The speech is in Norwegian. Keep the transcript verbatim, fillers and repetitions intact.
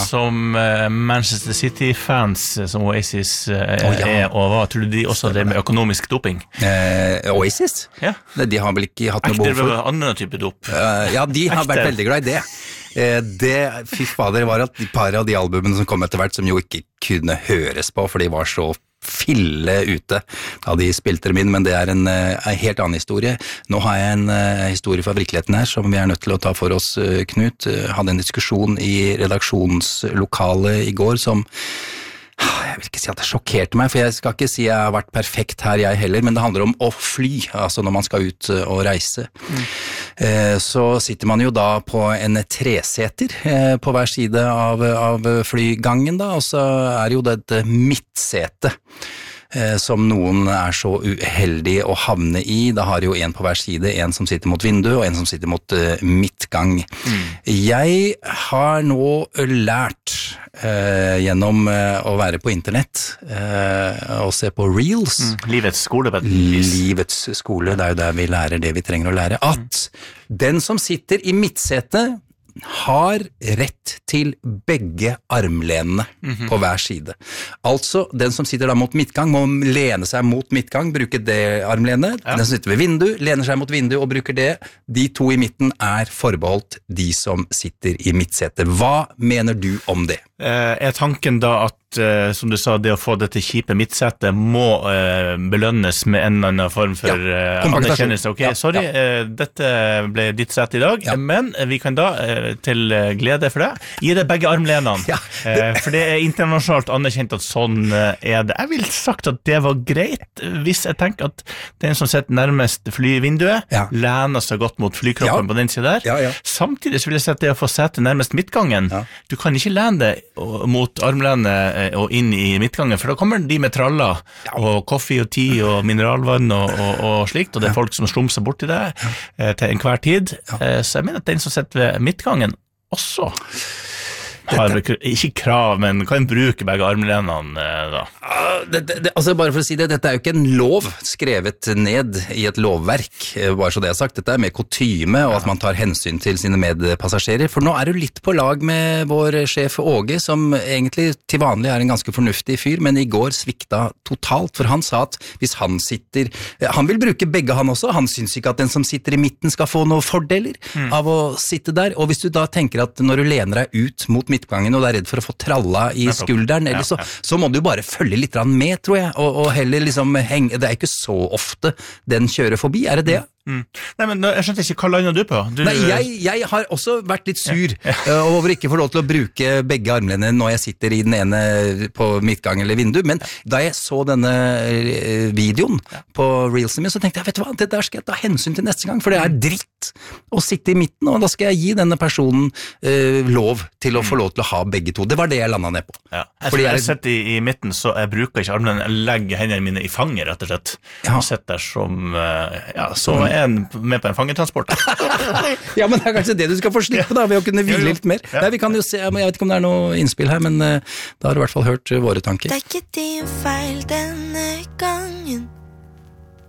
som uh, Manchester City-fans som Oasis uh, oh, ja. er, og hva tror du de også det med økonomisk doping? Eh, Oasis? Ja. De har vel ikke hatt noe behov for... Ekter andre type dop? Uh, ja, de har Ekter. vært veldig glad i det. Eh, det, fy fader, var at de par av de albumene som kom etter hvert, som jo ikke kunne høres på, for de var så fille ute da de spilte dem inn, men det er en, en helt annen historie. Nå har jeg en uh, historie fra virkeligheten her, som vi er nødt til å ta for oss, uh, Knut. Uh, hadde en diskusjon i redaksjonslokalet i går som jeg vil ikke si at det sjokkerte meg, for jeg skal ikke si jeg har vært perfekt her jeg heller, men det handler om å fly, altså når man skal ut og reise. Mm. Eh, så sitter man jo da på en treseter eh, på hver side av, av flygangen da, og så er jo det et midtsete eh, som noen er så uheldige å havne i. Da har jo en på hver side, en som sitter mot vinduet og en som sitter mot uh, midtgang. Mm. Jeg har nå lært uh, gjennom uh, å være på internett uh, og se på Reels. Mm. Livets skole. Livets skole, det er jo der vi lærer det vi trenger å lære. At mm. den som sitter i midtsetet har rett til begge armlenene mm-hmm. på hver side. Altså, den som sitter da mot midtgang må lene seg mot midtgang, bruke det armlenet. Ja. Den som sitter ved vindu, lener seg mot vindu og bruker det. De to i midten er forbeholdt de som sitter i midtsetet. Hva mener du om det? Eh, er tanken da at, eh, som du sa, det å få dette kjipe midtsetet må eh, belønnes med en eller annen form for ja, eh, anerkjennelse? Ok, ja, sorry, ja. Eh, dette ble ditt sett i dag, ja. men vi kan da, eh, til glede for det, gi det begge armlenene. Ja, det... Eh, for det er internasjonalt anerkjent at sånn eh, er det. Jeg vil sagt at det var greit, hvis jeg tenker at den som sitter nærmest flyvinduet, ja. lener seg godt mot flykroppen ja. på den siden der. Ja, ja. Samtidig så vil jeg si at det å få sette nærmest midtgangen, ja. du kan ikke lene det mot armlenet og inn i midtgangen, for da kommer de med traller ja. og kaffe og te og mineralvann og, og, og slikt, og det er folk som slumser bort i det ja. til enhver tid. Ja. Så jeg mener at den som sitter ved midtgangen også har ikke krav, men kan bruke begge armlenene da. Det, det, det, altså bare for å si det, dette er jo ikke en lov skrevet ned i et lovverk, bare så det er sagt. Dette er mer kutyme, og at man tar hensyn til sine medpassasjerer. For nå er du litt på lag med vår sjef Åge, som egentlig til vanlig er en ganske fornuftig fyr, men i går svikta totalt, for han sa at hvis han sitter, han vil bruke begge han også, han synes ikke at den som sitter i midten skal få noen fordeler mm. av å sitte der, og hvis du da tenker at når du lener deg ut mot midtgangen og du er redd for å få tralla i skulderen, eller så, så må du bare følge litt med, tror jeg, og, og heller liksom henge, det er ikke så ofte den kjører forbi, er det det? Mm. Nei, men jeg skjønte ikke, hva lander du på? Du... Nei, jeg, jeg har også vært litt sur ja. Ja. uh, over ikke få lov til å bruke begge armlene når jeg sitter i den ene på midtgang eller vindu, men ja. da jeg så denne uh, videoen ja. på Reelsen min, så tenkte jeg, vet du hva, det der skal jeg ta hensyn til neste gang, for det er dritt å sitte i midten, og da skal jeg gi denne personen uh, lov til å få lov til å ha begge to. Det var det jeg landet ned på. Ja. Jeg tror jeg, jeg sitter i, i midten, så jeg bruker ikke armlene, jeg legger hendene mine i fanget, rett og slett. Ja. Og sitter der som, uh, ja, som en med på en fangetransport. Ja, men det er kanskje det du skal få slippe da, ved å kunne hvile litt mer. Ja. Nei, vi kan jo se, jeg vet ikke om det er noe innspill her, men uh, da har du i hvert fall hørt uh, våre tanker. Det er ikke din feil denne gangen.